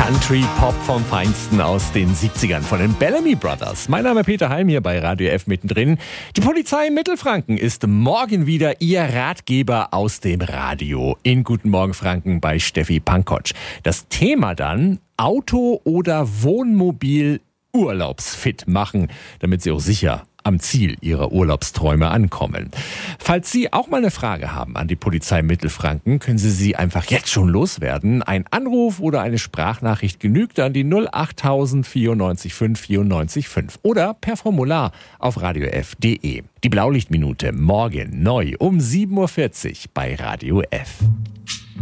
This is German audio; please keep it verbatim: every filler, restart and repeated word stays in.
Country-Pop vom Feinsten aus den siebzigern von den Bellamy Brothers. Mein Name ist Peter Heim, hier bei Radio F mittendrin. Die Polizei in Mittelfranken ist morgen wieder Ihr Ratgeber aus dem Radio. In Guten Morgen Franken bei Steffi Pankotsch. Das Thema dann: Auto oder Wohnmobil urlaubsfit machen, damit Sie auch sicher am Ziel Ihrer Urlaubsträume ankommen. Falls Sie auch mal eine Frage haben an die Polizei Mittelfranken, können Sie sie einfach jetzt schon loswerden. Ein Anruf oder eine Sprachnachricht genügt an die null acht null null vier fünf vier fünf oder per Formular auf radiof punkt de. Die Blaulichtminute morgen neu um sieben Uhr vierzig bei Radio F.